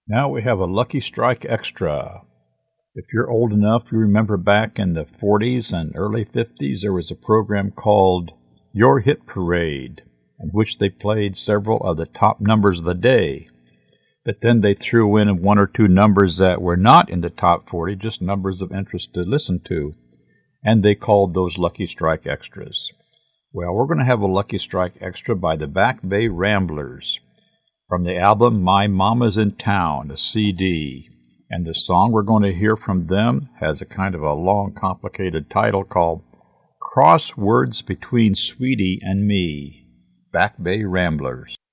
Now we have a Lucky Strike Extra. If you're old enough, you remember back in the 40s and early 50s, there was a program called Your Hit Parade, in which they played several of the top numbers of the day. But then they threw in one or two numbers that were not in the top 40, just numbers of interest to listen to. And they called those Lucky Strike Extras. Well, we're going to have a Lucky Strike Extra by the Back Bay Ramblers from the album My Mama's in Town, a CD. And the song we're going to hear from them has a kind of a long, complicated title called Crosswords Between Sweetie and Me. Back Bay Ramblers.